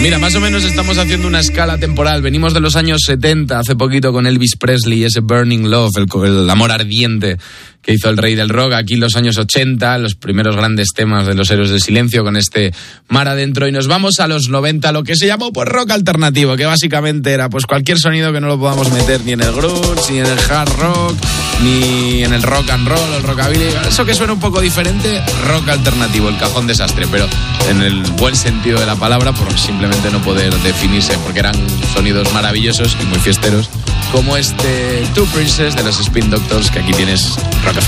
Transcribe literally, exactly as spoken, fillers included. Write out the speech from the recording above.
Mira, más o menos estamos haciendo una escala temporal. Venimos de los años setenta, hace poquito con Elvis Presley y ese Burning Love, el, el amor ardiente que hizo el rey del rock. Aquí en los años ochenta, los primeros grandes temas de los Héroes del Silencio con este Mar Adentro. Y nos vamos a los noventa, lo que se llamó pues rock alternativo, que básicamente era pues cualquier sonido que no lo podamos meter ni en el grunge, ni en el hard rock, ni en el rock and roll o el rockabilly. Eso que suena un poco diferente, rock alternativo, el cajón desastre, pero en el buen sentido de la palabra, por simplemente no poder definirse, porque eran sonidos maravillosos y muy fiesteros, como este Two Princes de los Spin Doctors, que aquí tienes Rock.